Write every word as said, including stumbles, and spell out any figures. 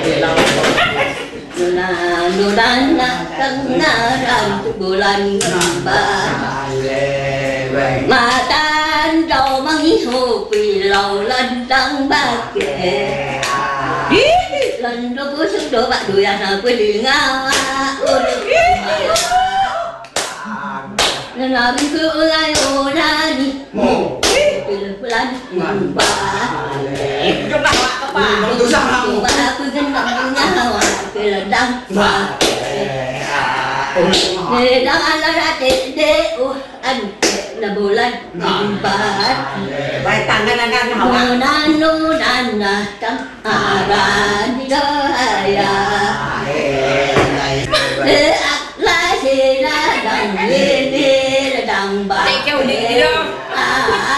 Nudan Tangaran bulan kembar Matan rau menghiu pilau lendang bagai Lần đó bữa sức đổ bạn đuổi ăn ở quê đi ngao Nên là mình cứ ai ô ra đi Bulan kembar Trong nào ạ các bà? Tôi sao không? Bà cứ gần gần nhau Cái là đăng bà Để đang ăn ra để để ăn là bồ lan bà Bài tặng này là ngăn hỏng ạ. Nô nan nô nan na trắng à ra đi đó à